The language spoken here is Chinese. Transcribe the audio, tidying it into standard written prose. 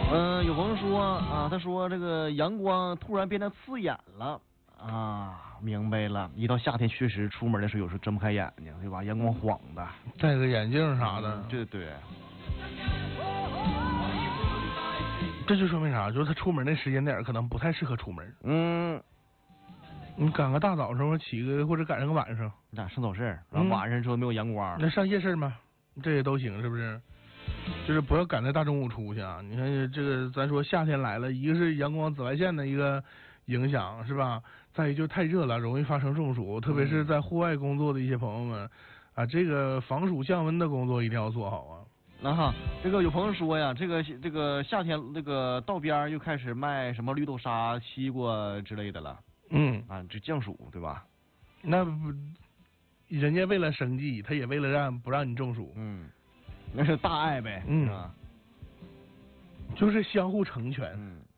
有朋友说啊，他说这个阳光突然变得刺眼了啊，明白了。一到夏天，确实出门的时候有时候睁不开眼睛，对吧？阳光晃的， 戴个眼镜啥的， 对。 这就说明啥？就是他出门的时间点可能不太适合出门。你赶个大早上起个，或者赶上个晚上， 那上早市，然后晚上之后没有阳光， 那上夜市吗？这也都行，是不是？就是不要赶在大中午出去啊！你看这个，咱说夏天来了，一个是阳光紫外线的一个影响，是吧？再一就太热了，容易发生中暑，特别是在户外工作的一些朋友们啊，这个防暑降温的工作一定要做好啊。 那哈，这个有朋友说呀，这个夏天这个道边又开始卖什么绿豆沙、西瓜之类的了。这降暑对吧？ 那不，人家为了生计，他也为了不让你中暑。 那是大爱呗。 就是相互成全。